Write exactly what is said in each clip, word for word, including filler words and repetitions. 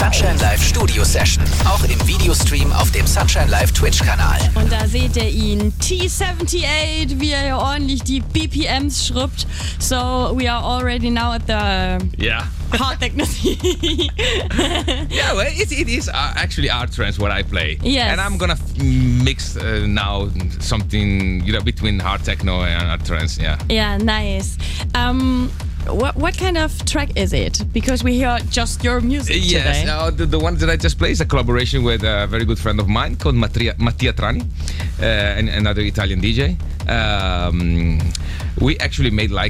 Sunshine Live Studio Session. Auch im Videostream auf dem Sunshine Live Twitch-Kanal. Und da seht ihr ihn, T seventy-eight, wie er hier ordentlich die B P Ms schrubbt. So, we are already now at the Yeah. hard techno. Yeah, well, it, it is uh, actually art trance what I play. Yes. And I'm gonna f- mix uh, now something, you know, between hard techno and art trance. Yeah. Yeah, nice. Um, what what kind of track is it? Because we hear just your music Yes, today. uh, the, the one that I just played is a collaboration with a very good friend of mine called Mattia, Mattia Trani, uh, and another Italian D J. Um, we actually made like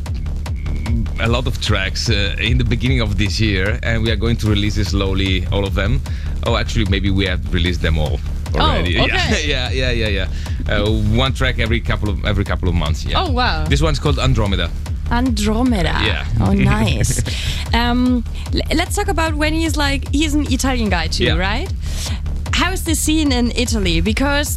a lot of tracks uh, in the beginning of this year, and we are going to release it slowly, all of them. Oh, actually, maybe we have released them all already. Oh, okay. Yeah, yeah, yeah, yeah. yeah. Uh, one track every couple of every couple of months. Yeah. Oh, wow. This one's called Andromeda. Andromeda. Yeah. Oh, nice. um, l- let's talk about when he's like, he's an Italian guy too, Yeah. right? How is the scene in Italy? Because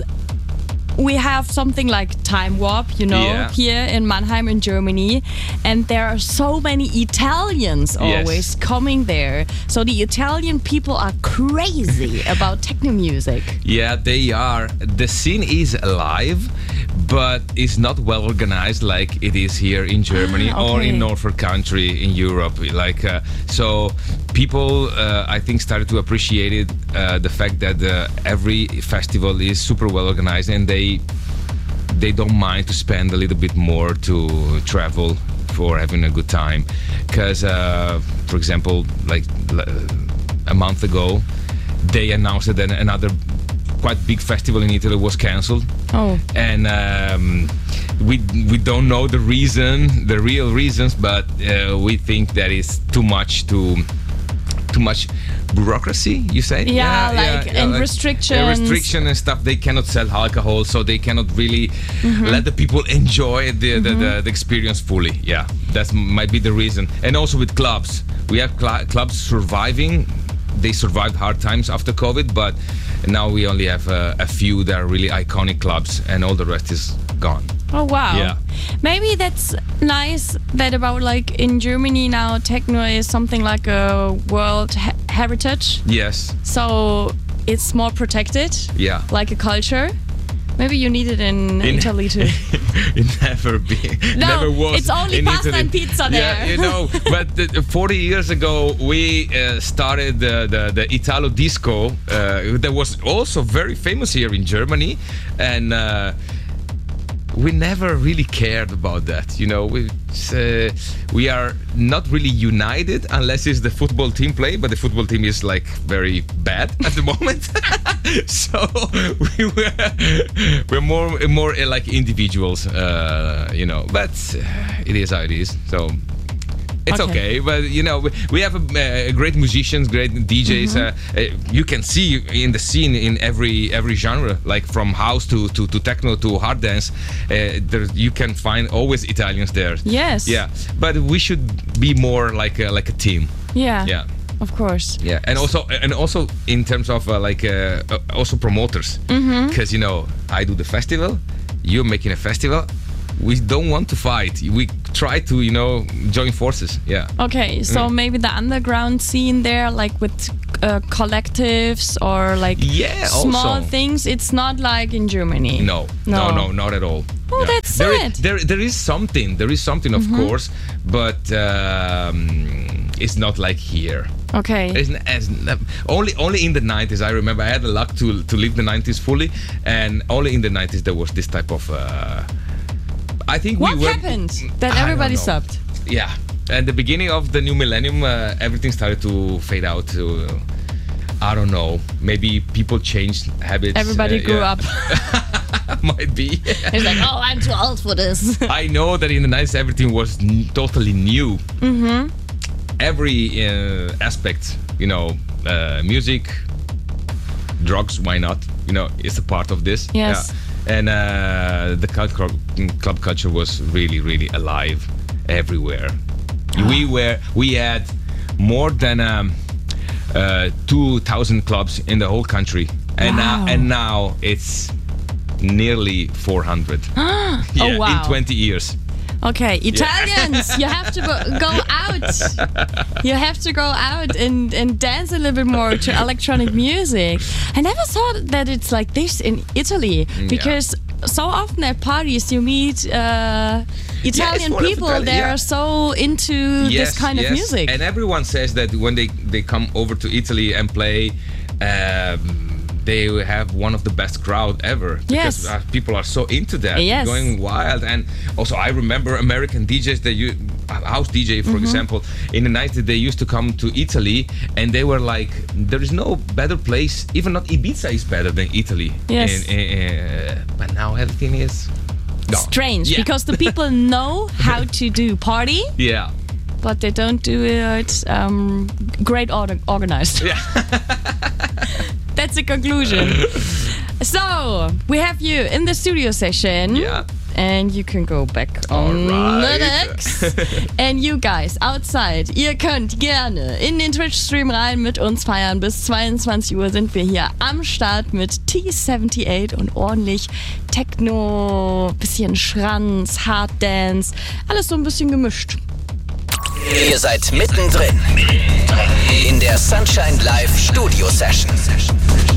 we have something like Time Warp, you know, Yeah. here in Mannheim in Germany, and there are so many Italians always Yes. coming there. So the Italian people are crazy about techno music. Yeah, they are. The scene is alive, but it's not well organized like it is here in Germany Ah, or okay. in northern country in Europe. Like uh, so, people uh, I think started to appreciate it. Uh, the fact that uh, every festival is super well organized, and they they don't mind to spend a little bit more to travel for having a good time. Because, uh, for example, like l- a month ago, they announced that another quite big festival in Italy was cancelled. Oh. And um, we we don't know the reason, the real reasons, but uh, we think that it's too much to too much bureaucracy. You say? Yeah, like, and restrictions. uh, restriction and stuff. They cannot sell alcohol, so they cannot really Mm-hmm. let the people enjoy the the, the the experience fully. Yeah, that might be the reason. And also with clubs, we have cl- clubs surviving. They survived hard times after COVID, but now we only have uh, a few that are really iconic clubs, and all the rest is gone. Oh wow. Yeah. Maybe that's nice that about like in Germany now techno is something like a world he- heritage. Yes. So it's more protected. Yeah. Like a culture. Maybe you need it in, In- Italy too. It never be, No, never was. it's only in pasta Italy. and pizza there. Yeah, you know. But uh, forty years ago, we uh, started the, the the Italo disco. Uh, that was also very famous here in Germany, and uh, we never really cared about that. You know, we uh, we are not really united unless it's the football team play, but the football team is like very bad at the moment. So we were we're more more uh, like individuals, uh, you know. But uh, it is how it is. So. It's Okay. okay, but you know we, we have a, uh, great musicians, great D Js. Uh, uh, you can see in the scene in every every genre, like from house to to, to techno to hard dance. Uh, there you can find always Italians there. Yes. Yeah, but we should be more like a, like a team. Yeah. Yeah. Of course. Yeah, and also and also in terms of uh, like uh, uh, also promoters, because you know I do the festival, you're making a festival. We don't want to fight. We try to, you know, join forces. Yeah. Okay, so Mm. maybe the underground scene there, like with uh, collectives or like Yeah, small also. things, it's not like in Germany. No, no, no, not at all. Oh, that's there sad. Is, there, there is something. There is something, of course, but um, it's not like here. Okay. It's n- as n- only, only in the nineties. I remember I had the luck to to live the nineties fully, and only in the nineties there was this type of. Uh, I think What we were. happened that I everybody don't know. stopped? Yeah, at the beginning of the new millennium, uh, everything started to fade out. To, uh, I don't know. Maybe people changed habits. Everybody uh, grew yeah. up. Might be. It's like, oh, I'm too old for this. I know that in the nineties everything was n- totally new. Mm-hmm. Every uh, aspect, you know, uh, music, drugs, why not? You know, it's a part of this. Yes. Yeah. And uh, the club, club culture was really, really alive everywhere. We were, we had more than um, uh, two thousand clubs in the whole country, and Wow. now, and now it's nearly four hundred. Yeah, Oh, wow. in twenty years. Okay, Italians, you have to go, go out. You have to go out and, and dance a little bit more to electronic music. I never thought that it's like this in Italy, because yeah. so often at parties you meet uh, Italian yeah, people. Italian, they yeah. are so into yes, this kind yes. of music. And everyone says that when they, they come over to Italy and play, um, they have one of the best crowd ever, because yes. uh, people are so into that, yes. going wild. And also I remember American D Js that you house D J, for mm-hmm. example, in the nineties they used to come to Italy and they were like, there is no better place, even not Ibiza is better than Italy. Yes. And, uh, but now everything is no. strange yeah. because the people know how to do party. Yeah. But they don't do it um, great or- organized. Yeah. That's the conclusion. So, we have you in the studio session. Yeah. And you can go back on Alright. the decks. And you guys outside, ihr könnt gerne in den Twitch-Stream rein mit uns feiern. Bis zweiundzwanzig Uhr sind wir hier am Start mit T achtundsiebzig und ordentlich Techno, bisschen Schranz, Hard Dance, alles so ein bisschen gemischt. Ihr seid mittendrin in der Sunshine Live Studio Session.